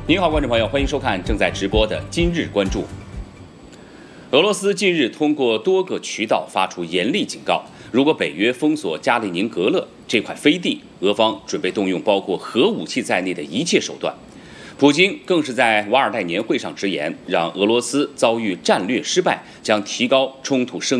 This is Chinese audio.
您好，观众朋友，欢迎收看正在直播的《今日关注》。俄罗斯近日通过多个渠道发出严厉警告，如果北约封锁加里宁格勒这块飞地，俄方准备动用包括核武器在内的一切手段。普京更是在瓦尔代年会上直言，让俄罗斯遭遇战略失败，将提高冲突升